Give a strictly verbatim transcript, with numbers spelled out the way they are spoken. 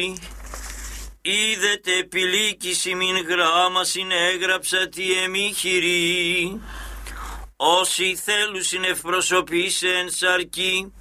είδετε επιλίκηση μην γράμμα συνέγραψα τι εμίχυρη. Όσοι θέλουν συνευπροσωπήσει εν σαρκή,